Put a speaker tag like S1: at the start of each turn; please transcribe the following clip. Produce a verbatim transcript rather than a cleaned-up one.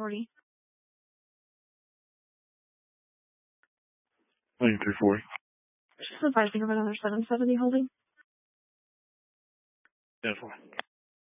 S1: forty.
S2: Lane three forty.
S1: Just advising of another seven seventy holding.
S2: Ten four.